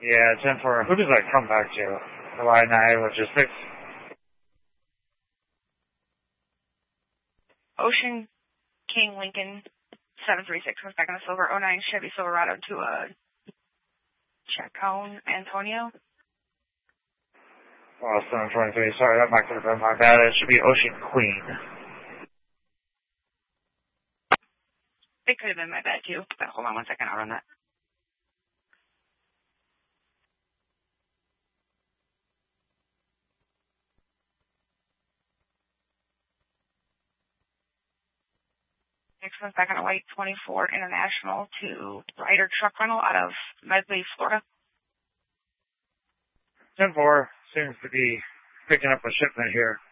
Yeah, 10-4. Who does that come back to? Illini Logistics? Ocean King Lincoln 736 comes back on the silver. 09 Chevy Silverado to Chacon Antonio. Oh, 723. Sorry, that might have been my bad. It should be Ocean Queen. It could have been my bad too. But hold on 1 second, I'll run that. Next one's back on a white 24 International to Ryder Truck Rental out of Medley, Florida. 10-4 seems to be picking up a shipment here.